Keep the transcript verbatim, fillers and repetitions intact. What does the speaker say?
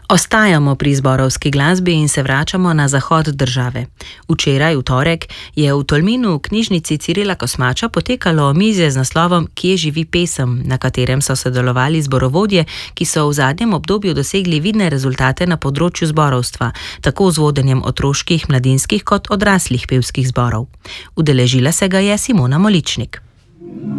Ostajamo pri zborovski glasbi in se vračamo na zahod države. Včeraj, v torek, je v Tolminu v knjižnici Cirila Kosmača potekalo omizje z naslovom Kje živi pesem, na katerem so sodelovali zborovodje, ki so v zadnjem obdobju dosegli vidne rezultate na področju zborovstva, tako z vodenjem otroških, mladinskih kot odraslih pevskih zborov. Udeležila se ga je Simona Moličnik.